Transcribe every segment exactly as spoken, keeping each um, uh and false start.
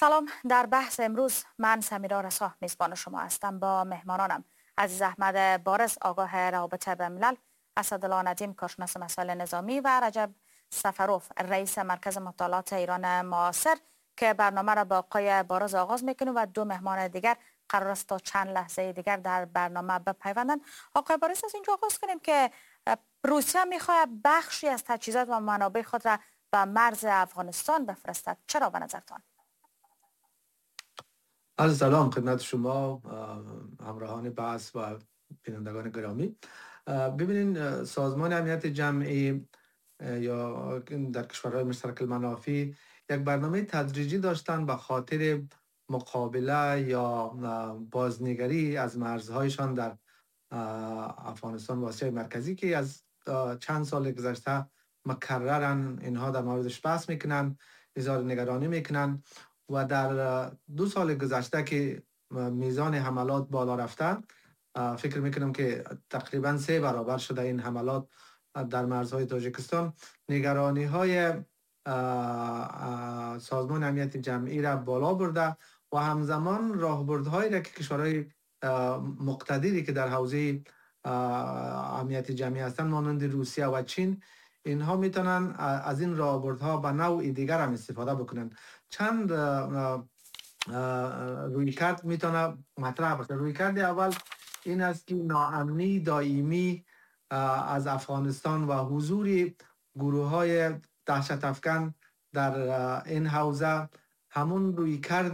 سلام. در بحث امروز من سمیرا رسا میزبان شما هستم. با مهمانانم عزیز احمد بارز، آگاه روابط بین الملل، اسدالله ندیم، کارشناس مسائل نظامی، و رجب سفروف، رئیس مرکز مطالعات ایران معاصر، که برنامه را با آقای بارز آغاز میکنیم و دو مهمان دیگر قرار است تا چند لحظه دیگر در برنامه بپیوندند. آقای بارز، از اینجا آغاز کنیم که روسیه میخواهد بخشی از تجهیزات و منابع خود را به مرز افغانستان بفرستد. چرا به نظرتان؟ عرض سلام خدمت شما همراهان بحث و بینندگان گرامی. ببینین، سازمان امنیت جمعی یا در کشورهای مشترک المنافع یک برنامه تدریجی داشتن به خاطر مقابله یا بازنگری از مرزهایشان در افغانستان و آسیای مرکزی که از چند سال گذشته مکررن اینها در موردش بحث میکنن، اظهار نگرانی میکنن و در دو سال گذشته که میزان حملات بالا رفته، فکر میکنم که تقریبا سه برابر شده این حملات در مرزهای تاجیکستان، نگرانی های سازمان امنیت جمعی را بالا برده و همزمان راهبردهایی را که کشورهای مقتدری که در حوزه امنیت جمعی هستند مانند روسیه و چین، اینها میتونن از این راهبردها به نوع دیگر هم استفاده بکنن. چند رویکرد میتونه مطرح باشه. رویکرد اول این است که ناامنی دائمی از افغانستان و حضور گروه های دهشت افکن در این حوزه همون رویکرد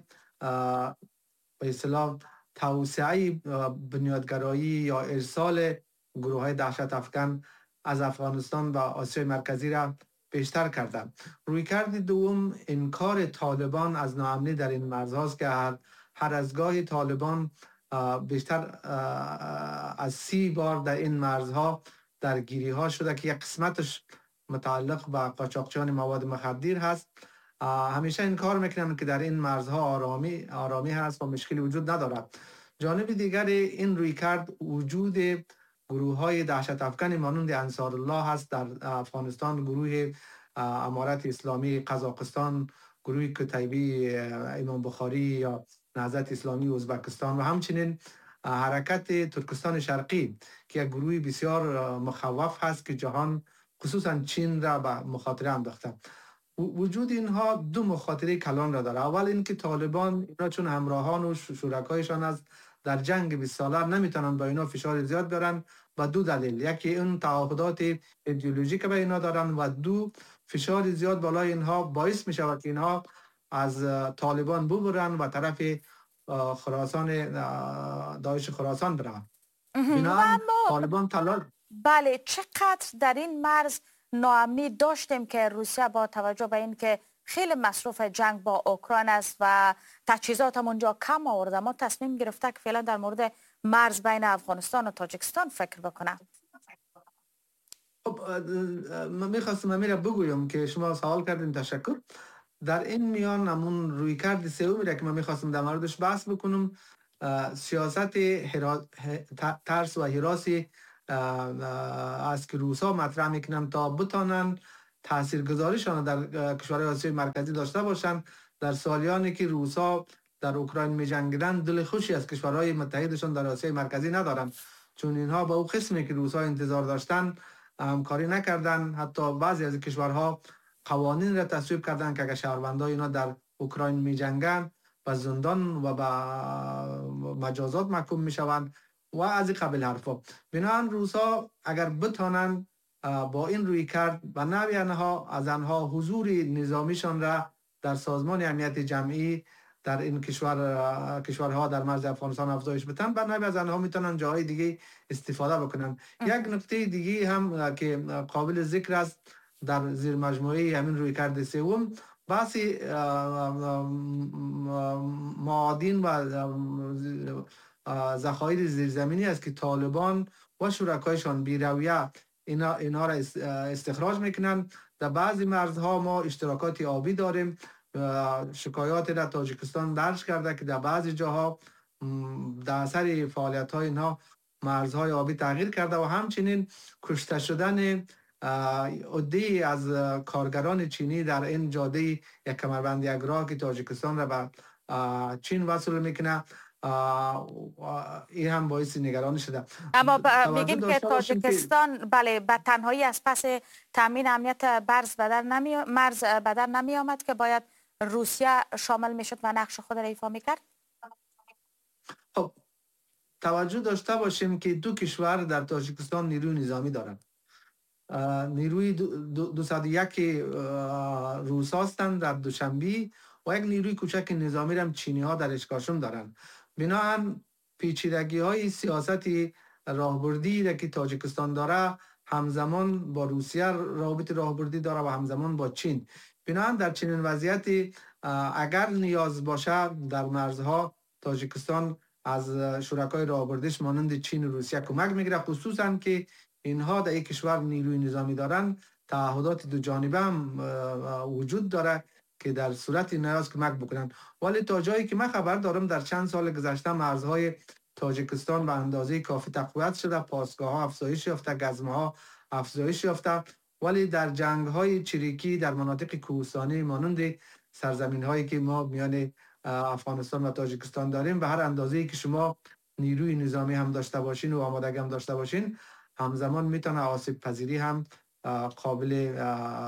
به اصطلاح توسعه بنیادگرایی یا ارسال گروه های دهشت افکن از افغانستان و آسیای مرکزی را بیشتر کرده. رویکرد دوم انکار طالبان از ناامنی در این مرزهاست که هر, هر از گاهی طالبان بیشتر از سی بار در این مرزها درگیری ها شده که یک قسمتش متعلق به قاچاقچیان مواد مخدر هست. همیشه این کار میکنن که در این مرزها آرامی آرامی هست و مشکلی وجود ندارد. جانب دیگر این رویکرد وجود گروه های دهشت افکن مانند انصار الله هست در افغانستان، گروه امارت اسلامی قزاقستان، گروه کتیبی امام بخاری یا نهضت اسلامی ازبکستان و همچنین حرکت ترکستان شرقی که یک گروه بسیار مخوف هست که جهان خصوصا چین را به مخاطره انداخته. وجود اینها دو مخاطره کلان را داره. اول اینکه طالبان اینا چون همراهان و شرکایشان از در جنگ بیست ساله نمیتونن با اینا فشار زیاد بیارن و دو دلیل: یکی اون تعهدات ایدئولوژیک به اینا دارن و دو فشار زیاد بالای اینها باعث میشه که اینها از طالبان ببرن و طرف خراسان داعش خراسان برن. بنابراین طالبان تلاش بله. چقدر در این مرز ناامنی داشتیم که روسیه با توجه به اینکه خیلی مصروف جنگ با اوکراین است و تجهیزات هم اونجا کم آورده، ما تصمیم گرفته که فعلا در مورد مرز بین افغانستان و تاجیکستان فکر بکنه. خب من میخواستم امیره بگویم که شما سوال کردین، تشکر. در این میان همون رویکرد سومی را که من میخواستم در موردش بحث بکنم، سیاست هرا... ترس و هراسی از که روسا مطرح میکنن تا بتانن تاثیرگذاریشان در کشورهای آسیای مرکزی داشته باشن. در سالیانی که روسا در اوکراین میجنگیدن دل خوشی از کشورهای متحدشان در آسیای مرکزی ندارن، چون اینها با او قسمی که روسا انتظار داشتن همکاری نکردن. حتی بعضی از کشورها قوانین را تصویب کردن که اگر شهروندان اینا در اوکراین میجنگن و زندان و با مجازات محکوم میشوند و از این قبیل حرفا. بنابراین روسا اگر بتانن با این روی کرد و نوی آنها از آنها حضور نظامیشان را در سازمان امنیت جمعی در این کشور کشورها در مرز افغانستان افزایش بدن، و نوی از آنها میتونن جاهای دیگه استفاده بکنن. یک نکته دیگه هم که قابل ذکر است در زیر مجموعه همین روی کرد سوم، بحثی معادن و ذخایر زیرزمینی است که طالبان و شرکایشان بی‌رویه اینا اینا را استخراج میکنن. در بعضی مرزها ما اشتراکات آبی داریم. شکایات در تاجیکستان درج کرده که در بعضی جاها در اثر فعالیت های اینها مرزهای آبی تغییر کرده و همچنین کشته شدن عده‌ای از کارگران چینی در این جاده یک کمربند یک راه که تاجیکستان را به چین وصل میکنه این هم باعث نگرانی شده. اما میگیم که تاجیکستان بله به تنهایی از پس تامین امنیت برز بدر نمی مرز بدر نمی آمد که باید روسیه شامل میشد و نقش خود را ایفا میکرد. خب توجه داشته باشیم که دو کشور در تاجیکستان نیروی نظامی دارند. نیروی دوصد و یک روس هستند در دوشنبی و یک نیروی کوچک نظامی هم چینی ها در اشکاشم دارند. بنابراین پیچیدگی های سیاستی راهبردی را که تاجیکستان داره همزمان با روسیه رابط راهبردی داره و همزمان با چین. بنابراین در چنین وضعیتی اگر نیاز باشه در مرزها تاجیکستان از شرکای راهبردیش مانند چین و روسیه کمک میگیره، خصوصا که اینها در یک کشور نیروی نظامی دارن. تعهدات دو جانبه هم وجود داره که در صورت نیاز کمک بکنن. ولی تا جایی که من خبر دارم در چند سال گذشته مرزهای تاجیکستان به اندازه کافی تقویت شده، پاسگاه ها افزایش یافته، گزمه ها افزایش یافته، ولی در جنگ های چریکی در مناطق کوهستانی مانند سرزمین هایی که ما میان افغانستان و تاجیکستان داریم به هر اندازه‌ای که شما نیروی نظامی هم داشته باشین و آمادگی هم داشته باشین همزمان میتونه آسیب پذیری هم قابل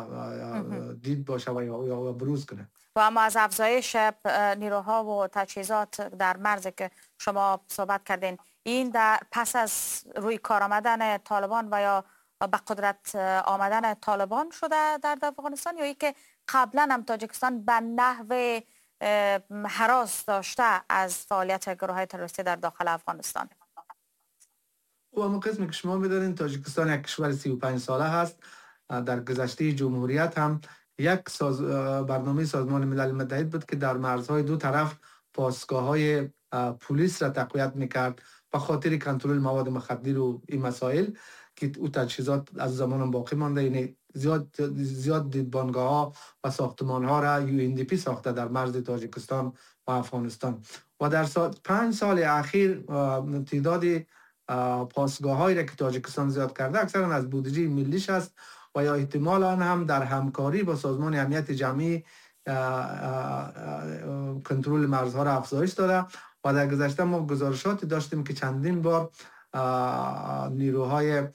دید باشه و یا بروز کنه. و اما از افزایش نیروها و تجهیزات در مرز که شما صحبت کردین، این در پس از روی کار آمدن طالبان و یا به قدرت آمدن طالبان شده در افغانستان یا ای که قبلا هم تاجیکستان به نحو هراس داشته از فعالیت گروه های تروریستی در داخل افغانستان؟ و اما قسمی که شما میدارین تاجیکستان یک کشور سی و پنج ساله هست. در گذشته جمهوریت هم یک ساز برنامه سازمان ملل متحد بود که در مرزهای دو طرف پاسگاه های پلیس را تقویت میکرد به خاطر کنترل مواد مخدر و این مسائل که او تجهیزات از زمان باقی مانده. یعنی زیاد زیاد دیدبانگاه ها و ساختمان ها را یو ان دی پی ساخته در مرز تاجیکستان و افغانستان. و در سال پنج سال اخیر تعداد پاسگاه هایی را که تاجیکستان زیاد کرده اکثرا از بودجه ملیش است و یا احتمالاً هم در همکاری با سازمان امنیت جمعی کنترل مرزها را افزایش داده. و در گذشته ما گزارشاتی داشتیم که چندین بار نیروهای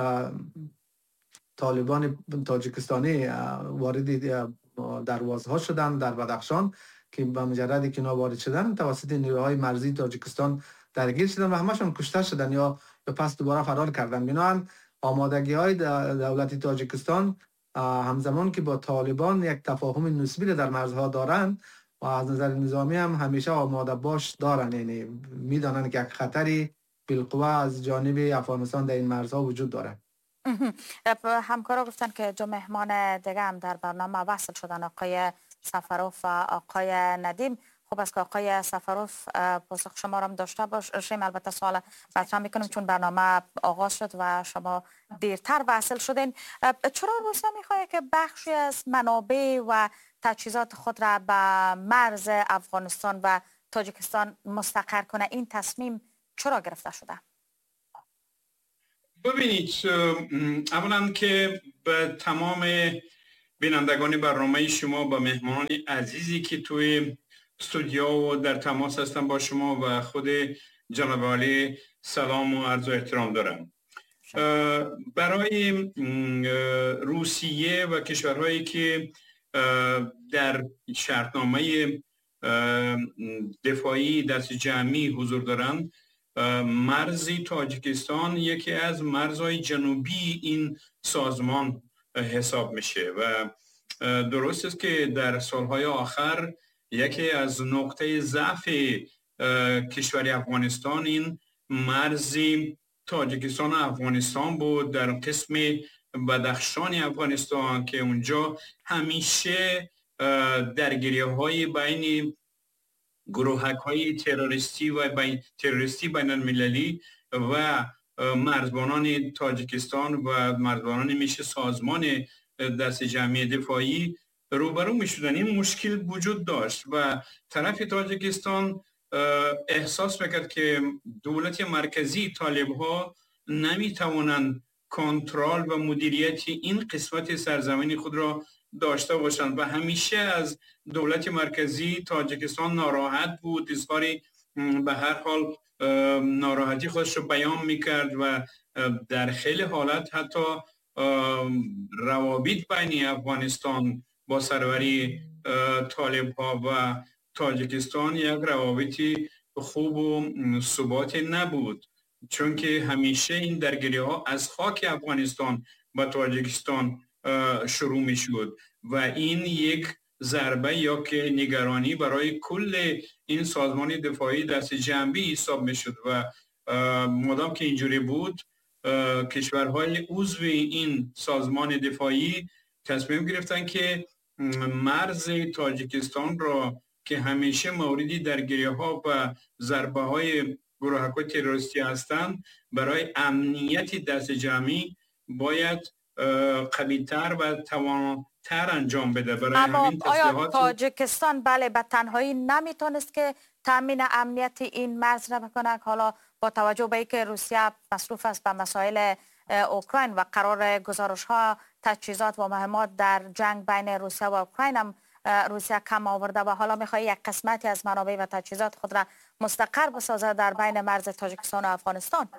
طالبان تاجیکستانی وارد دروازه شدند در بدخشان که به مجردی که وارد شدن توسط نیروهای مرزی تاجیکستان درگیر شدن و همشون کشته شدن یا به پس دوباره فرار کردن. بنابراین آمادگی های دولت تاجیکستان همزمان که با طالبان یک تفاهم نسبی در مرزها دارند و از نظر نظامی هم همیشه آماده باش دارن، یعنی میدانند که یک خطری بالقوه از جانب افغانستان در این مرزها وجود داره. همکارا گفتن که دو مهمان دیگه هم در برنامه وصل شدن، آقای سفروف و آقای ندیم. خوب است که آقای سفروف پاسخ شما را داشته باشیم. البته سوال مطرح میکنم چون برنامه آغاز شد و شما دیرتر وصل شدین. چرا روسیه میخواد که بخشی از منابع و تجهیزات خود را به مرز افغانستان و تاجیکستان مستقر کنه؟ این تصمیم چرا گرفته شده؟ ببینید، اولا که به تمام بینندگان برنامه شما، با مهمانان عزیزی که توی استودیو و در تماس هستن با شما و خود جناب عالی سلام و عرض و احترام دارم. برای روسیه و کشورهایی که در شرطنامه دفاعی دست جمعی حضور دارند، مرزی تاجیکستان یکی از مرزهای جنوبی این سازمان حساب میشه و درست است که در سالهای آخر یکی از نقطه ضعف کشور افغانستان این مرزی تاجیکستان و افغانستان بود، در قسم بدخشان افغانستان که اونجا همیشه درگیری های بین گروهک های تروریستی و بین تروریستی بین المللی و مرزبانان تاجیکستان و مرزبانان میشه سازمان دست جمعی دفاعی روبرو می شدن. این مشکل وجود داشت و طرف تاجیکستان احساس میکرد که دولت مرکزی طالب ها نمی توانند کنترل و مدیریت این قسمت سرزمین خود را داشته باشند و همیشه از دولت مرکزی تاجیکستان ناراحت بود، اظهاری به هر حال ناراحتی خودش رو بیان میکرد و در خیلی حالت حتی روابط بین افغانستان با سروری طالب ها و تاجیکستان یک روابطی خوب و ثبات نبود، چون که همیشه این درگیری ها از خاک افغانستان و تاجیکستان شروع می شد و این یک ضربه یا که نگرانی برای کل این سازمان دفاعی دست جنبی حساب می شد و مادام که اینجوری بود کشورهای عضو این سازمان دفاعی تصمیم گرفتن که مرز تاجیکستان را که همیشه موردی درگیری ها و ضربه های گروه‌های تروریستی هستند برای امنیت دست جمعی باید قوی‌تر و توان‌تر انجام بده. برای اما همین آیا تاجیکستان بله به تنهایی نمیتونست که تامین امنیت این مرز را بکنه، حالا با توجه به اینکه روسیه مصروف است به مسائل اوکراین و قرار گزارش ها تجهیزات و مهمات در جنگ بین روسیه و اوکراین هم روسیه کم آورده و حالا میخواد یک قسمتی از منابع و تجهیزات خود را مستقر بسازد در بین مرز تاجیکستان و افغانستان؟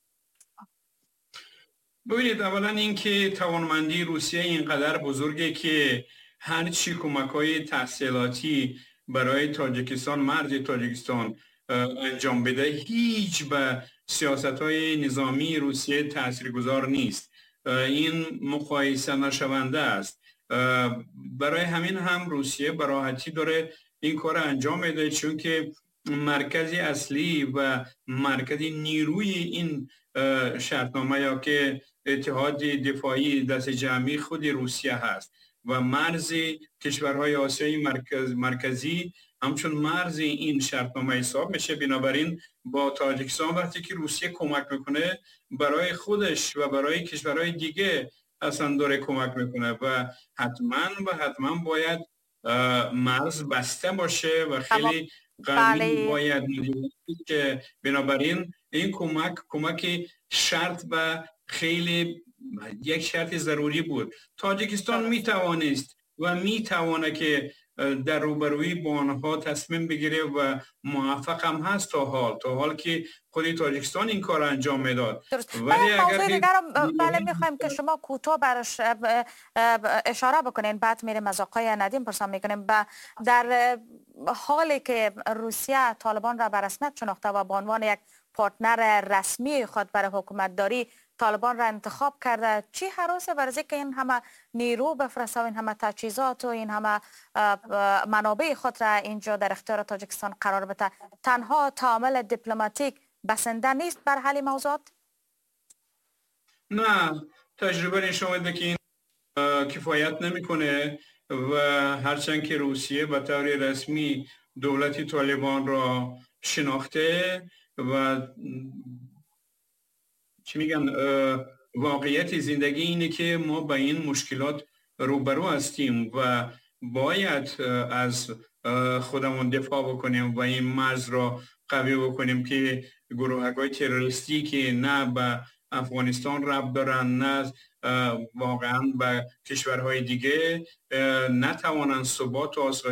ببینید، اولا اینکه توانمندی روسیه اینقدر بزرگه که هر چی کمک‌های تحصیلاتی برای تاجیکستان، مرز تاجیکستان انجام بده هیچ به سیاست‌های نظامی روسیه تاثیرگذار نیست. این مقایسه نشونده است. برای همین هم روسیه به راحتی داره این کار انجام میده، چون که مرکز اصلی و مرکز نیروی این شرطنامه یا که اتحاد دفاعی دست جمعی خود روسیه هست و مرز کشورهای آسیای مرکز مرکزی همچون مرز این شرطنامه حساب میشه. بنابراین با تاجیکستان وقتی که روسیه کمک میکنه برای خودش و برای کشورهای دیگه اصلا داره کمک میکنه و حتما و حتما باید مرز بسته باشه و خیلی قوی باید که بنابراین این کمک کمک شرط و خیلی یک شرط ضروری بود. تاجیکستان میتوانست و میتوانه که در روبروی با آنها تصمیم بگیره و موفق هم هست تا حال تا حال که خود تاجیکستان این کار انجام میداد. ولی اگر دیگر بله میخوایم که شما کوتاه برش اشاره بکنین، بعد میریم از آقای ندیم پرسان میکنیم. در حالی که روسیه طالبان را به رسمیت شناخته و به عنوان یک پارتنر رسمی خود برای حکومت داری طالبان را انتخاب کرده، چی حراسه برای که این همه نیرو بفرسته و این همه تجهیزات و این همه منابع خود را اینجا در اختیار تاجیکستان قرار بده؟ تنها تعامل دیپلماتیک بسنده نیست بر حل موضوعات؟ نه، تجربه نشون میده که این کفایت نمیکنه و هرچند که روسیه به طور رسمی دولت طالبان را شناخته و چی میگن واقعیت زندگی اینه که ما با این مشکلات روبرو هستیم و باید از خودمون دفاع بکنیم و این مرز را قوی بکنیم که گروه‌های تروریستی که نه به افغانستان ربط دارن نه واقعا به کشورهای دیگه نتوانند ثبات و آسایش